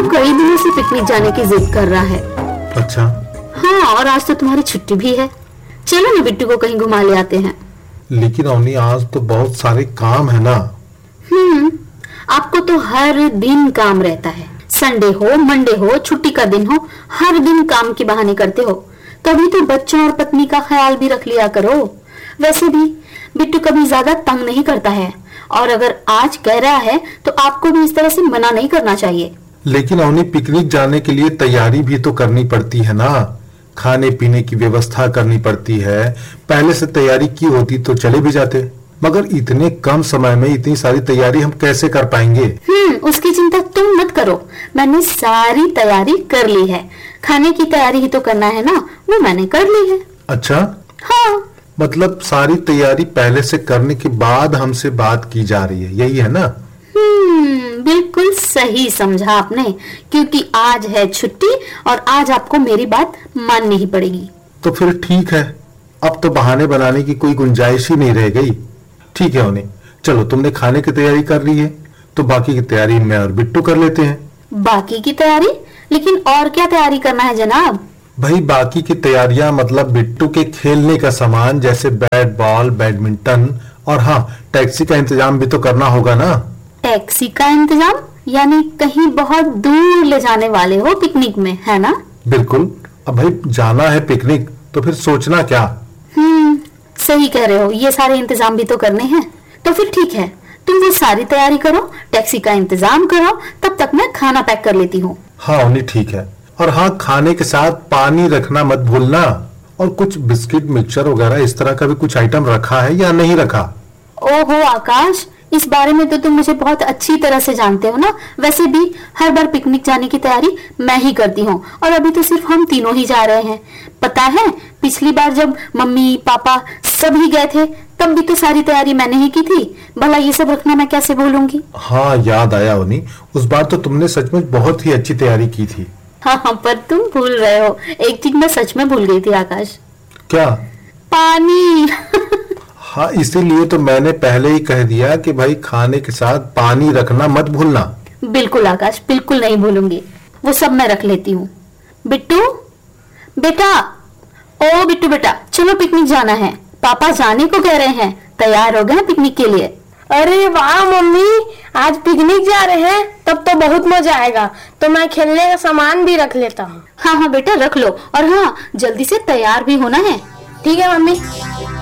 बिट्टू कई दिनों से पिकनिक जाने की जिद कर रहा है। अच्छा। हाँ, और आज तो तुम्हारी छुट्टी भी है। चलो ना बिट्टू को कहीं घुमा ले आते हैं। लेकिन अवनी आज तो बहुत सारे काम है ना। आपको तो हर दिन काम रहता है। संडे हो, मंडे हो, छुट्टी का दिन हो, हर दिन काम के बहाने करते हो। कभी तो बच्चों और पत्नी का ख्याल भी रख लिया करो। वैसे भी बिट्टू कभी ज्यादा तंग नहीं करता है, और अगर आज कह रहा है तो आपको भी इस तरह से मना नहीं करना चाहिए। लेकिन अवनी पिकनिक जाने के लिए तैयारी भी तो करनी पड़ती है ना। खाने पीने की व्यवस्था करनी पड़ती है। पहले से तैयारी की होती तो चले भी जाते, मगर इतने कम समय में इतनी सारी तैयारी हम कैसे कर पाएंगे। उसकी चिंता तुम मत करो, मैंने सारी तैयारी कर ली है। खाने की तैयारी ही तो करना है ना, वो मैंने कर ली है। अच्छा। हाँ, मतलब सारी तैयारी पहले से करने के बाद हमसे बात की जा रही है, यही है ना। बिल्कुल सही समझा आपने, क्योंकि आज है छुट्टी और आज आपको मेरी बात माननी ही पड़ेगी। तो फिर ठीक है, अब तो बहाने बनाने की कोई गुंजाइश ही नहीं रह गई। ठीक है अवनी, चलो तुमने खाने की तैयारी कर ली है तो बाकी की तैयारी मैं और बिट्टू कर लेते हैं। बाकी की तैयारी? लेकिन और क्या तैयारी करना है जनाब? भाई बाकी की तैयारियां मतलब बिट्टू के खेलने का सामान, जैसे बैट बॉल, बैडमिंटन, और हाँ, टैक्सी का इंतजाम भी तो करना होगा ना। टैक्सी का इंतजाम? यानी कहीं बहुत दूर ले जाने वाले हो पिकनिक में, है ना? बिल्कुल। अब भाई जाना है पिकनिक तो फिर सोचना क्या। सही कह रहे हो, ये सारे इंतजाम भी तो करने हैं। तो फिर ठीक है, तुम वो सारी तैयारी करो, टैक्सी का इंतजाम करो, तब तक मैं खाना पैक कर लेती हूँ। हाँ उन्हीं ठीक है। और हाँ, खाने के साथ पानी रखना मत भूलना। और कुछ बिस्किट, मिक्सचर वगैरह इस तरह का भी कुछ आइटम रखा है या नहीं रखा? ओहो आकाश, इस बारे में तो तुम मुझे बहुत अच्छी तरह से जानते हो ना। वैसे भी हर बार पिकनिक जाने की तैयारी मैं ही करती हूँ, और अभी तो सिर्फ हम तीनों ही जा रहे हैं। पता है, पिछली बार जब मम्मी पापा सभी गए थे तब भी तो सारी तैयारी मैंने ही की थी। भला ये सब रखना मैं कैसे भूलूंगी। हाँ याद आया उन्हीं, उस बार तो तुमने सचमुच बहुत ही अच्छी तैयारी की थी। हाँ, पर तुम भूल रहे हो, एक चीज मैं सच में भूल गई थी आकाश। क्या? पानी। हाँ, इसीलिए तो मैंने पहले ही कह दिया कि भाई खाने के साथ पानी रखना मत भूलना। बिल्कुल आकाश, बिल्कुल नहीं भूलूंगी, वो सब मैं रख लेती हूँ। बिट्टू बेटा, ओ बिट्टू बेटा, चलो पिकनिक जाना है। पापा जाने को कह रहे हैं, तैयार हो गए पिकनिक के लिए। अरे वाह मम्मी, आज पिकनिक जा रहे हैं, तब तो बहुत मजा आएगा। तो मैं खेलने का सामान भी रख लेता हूँ। हाँ बेटा रख लो, और हाँ, जल्दी से तैयार भी होना है। ठीक है मम्मी।